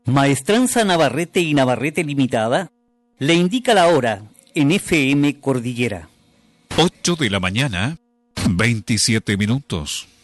Maestranza Navarrete y Navarrete Limitada le indica la hora en FM Cordillera. 8 de la mañana, 27 minutos.